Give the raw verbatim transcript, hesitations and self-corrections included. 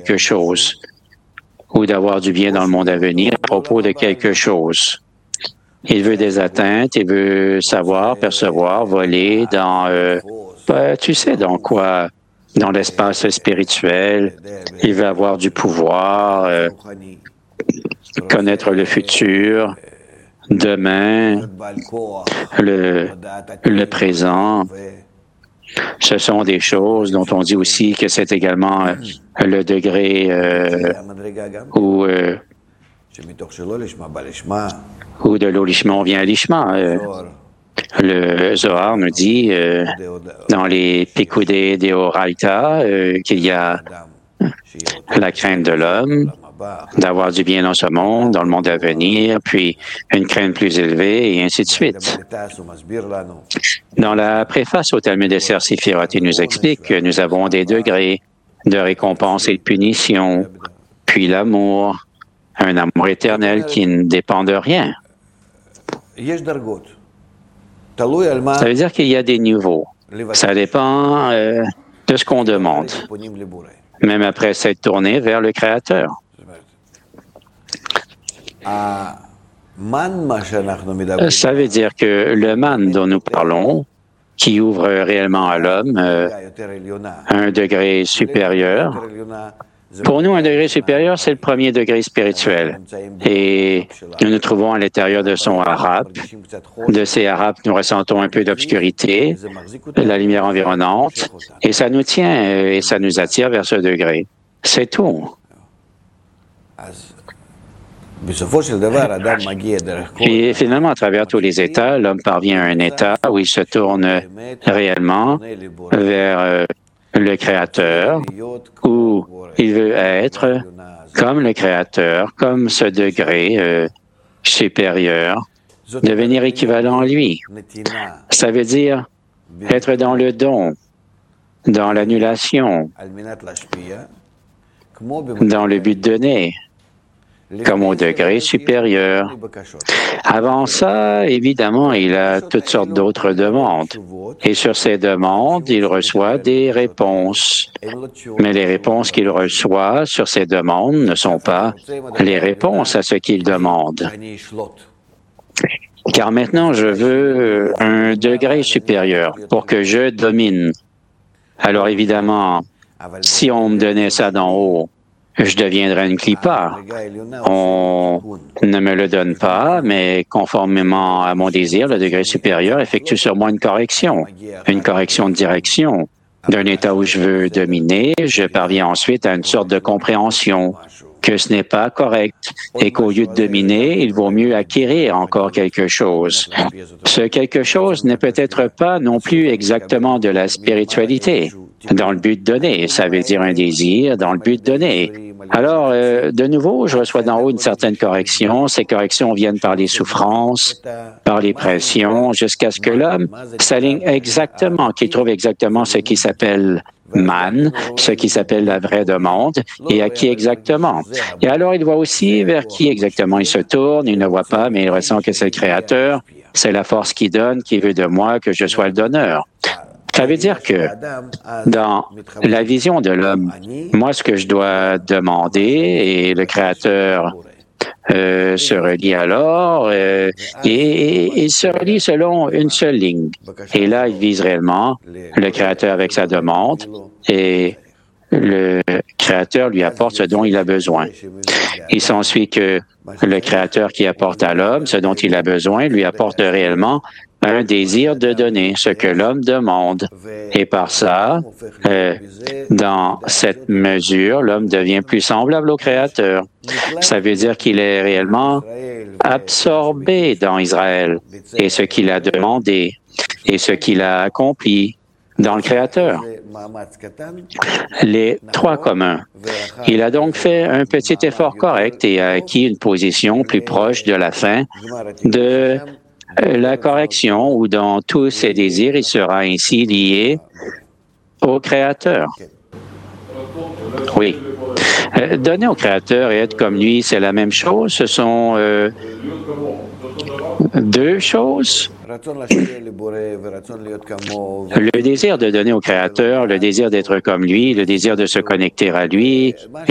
quelque chose ou d'avoir du bien dans le monde à venir à propos de quelque chose. Il veut des atteintes, il veut savoir, percevoir, voler dans, euh, ben, tu sais, dans quoi? Dans l'espace spirituel. Il veut avoir du pouvoir, euh, connaître le futur, demain, le, le présent. Ce sont des choses dont on dit aussi que c'est également euh, le degré euh, où, euh, où de l'olishma on vient à l'ishma. Euh, le Zohar nous dit euh, dans les Pikudei Deoraita euh, qu'il y a la crainte de l'homme, d'avoir du bien dans ce monde, dans le monde à venir, puis une crainte plus élevée, et ainsi de suite. Dans la préface au Talmud Esser Sifirot, il nous explique que nous avons des degrés de récompense et de punition, puis l'amour, un amour éternel qui ne dépend de rien. Ça veut dire qu'il y a des niveaux. Ça dépend euh, de ce qu'on demande, même après s'être tourné vers le Créateur. Ça veut dire que le man dont nous parlons, qui ouvre réellement à l'homme euh, un degré supérieur, pour nous, un degré supérieur, c'est le premier degré spirituel. Et nous nous trouvons à l'intérieur de son harap. De ces haraps, nous ressentons un peu d'obscurité, la lumière environnante, et ça nous tient et ça nous attire vers ce degré. C'est tout. Et finalement, à travers tous les états, l'homme parvient à un état où il se tourne réellement vers euh, le Créateur, où il veut être comme le Créateur, comme ce degré euh, supérieur, devenir équivalent à lui. Ça veut dire être dans le don, dans l'annulation, dans le but donné, comme au degré supérieur. Avant ça, évidemment, il a toutes sortes d'autres demandes. Et sur ces demandes, il reçoit des réponses. Mais les réponses qu'il reçoit sur ces demandes ne sont pas les réponses à ce qu'il demande. Car maintenant, je veux un degré supérieur pour que je domine. Alors évidemment, si on me donnait ça d'en haut, je deviendrai une clipa. On ne me le donne pas, mais conformément à mon désir, le degré supérieur effectue sur moi une correction, une correction de direction. D'un état où je veux dominer, je parviens ensuite à une sorte de compréhension que ce n'est pas correct et qu'au lieu de dominer, il vaut mieux acquérir encore quelque chose. Ce quelque chose n'est peut-être pas non plus exactement de la spiritualité, dans le but donné. Ça veut dire un désir dans le but donné. Alors, euh, de nouveau, je reçois d'en haut une certaine correction. Ces corrections viennent par les souffrances, par les pressions, jusqu'à ce que l'homme s'aligne exactement, qu'il trouve exactement ce qui s'appelle man, ce qui s'appelle la vraie demande, et à qui exactement. Et alors, il voit aussi vers qui exactement il se tourne. Il ne voit pas, mais il ressent que c'est le Créateur. C'est la force qui donne, qui veut de moi que je sois le donneur. Ça veut dire que dans la vision de l'homme, moi, ce que je dois demander, et le Créateur euh, se relie alors, euh, et il se relie selon une seule ligne. Et là, il vise réellement le Créateur avec sa demande, et le Créateur lui apporte ce dont il a besoin. Il s'ensuit que le Créateur qui apporte à l'homme ce dont il a besoin lui apporte réellement un désir de donner ce que l'homme demande. Et par ça, euh, dans cette mesure, l'homme devient plus semblable au Créateur. Ça veut dire qu'il est réellement absorbé dans Israël et ce qu'il a demandé et ce qu'il a accompli dans le Créateur. Les trois communs. Il a donc fait un petit effort correct et a acquis une position plus proche de la fin de la correction, où dans tous ses désirs, il sera ainsi lié au Créateur. Oui. Euh, donner au Créateur et être comme lui, c'est la même chose. Ce sont euh, deux choses. Le désir de donner au Créateur, le désir d'être comme lui, le désir de se connecter à lui,